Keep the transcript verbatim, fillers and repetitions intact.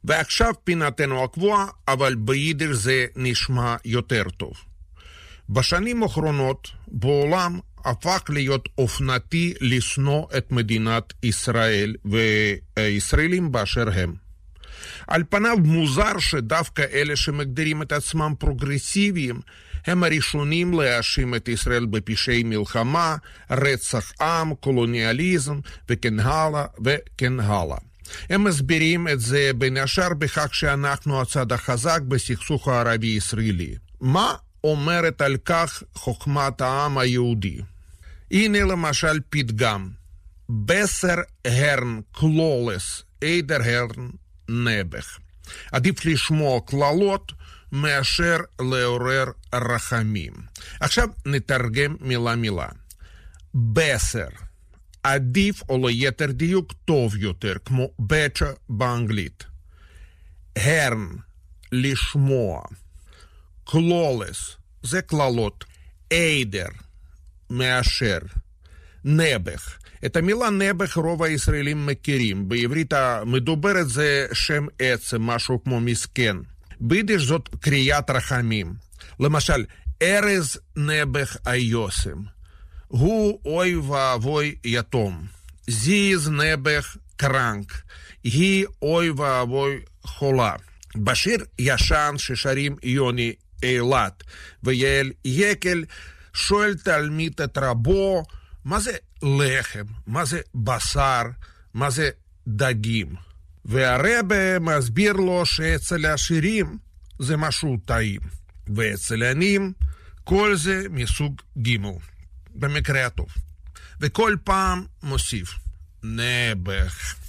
ועכשיו פינתנו הקבועה, אבל ביידיש זה נשמע יותר טוב. בשנים האחרונות בעולם הפך להיות אופנתי לשנוא את מדינת ישראל והישראלים באשר הם. על פניו מוזר שדווקא אלה שמגדירים את עצמם פרוגרסיביים הם הראשונים להאשים את ישראל בפשעי מלחמה, רצח עם, קולוניאליזם וכן הלאה וכן הלאה. הם מסבירים את זה בין השאר בכך שאנחנו הצד החזק בסכסוך הערבי-ישראלי. מה אומרת על כך חוכמת העם היהודי? הנה למשל פתגם: בסר הרן קלולס אידר הרן נבך. עדיף לשמוע כללות מאשר לעורר רחמים. עכשיו נתרגם מילה מילה. בסר, עדיף או ליתר דיוק טוב יותר, כמו בצ'ה באנגלית. הרן, לשמוע. קלולס, זה כללות. אידר, מאשר. נבך. את המילה נבך רוב הישראלים מכירים. בעברית המדוברת זה שם עצם, משהו כמו מסכן. ביידיש זאת קריאת רחמים. למשל, ארז נבך איוסם. הוא אוי ואבוי יתום. זיז נבך קרנק. היא אוי ואבוי חולה. בשיר ישן ששרים יוני אילת ויעל יקל שואל תלמיד את רבו, מה זה לחם? מה זה בשר? מה זה דגים? והרבא מסביר לו שאצל העשירים זה משהו טעים, ואצל העניים כל זה מסוג גימל, במקרה הטוב. וכל פעם מוסיף, נבך.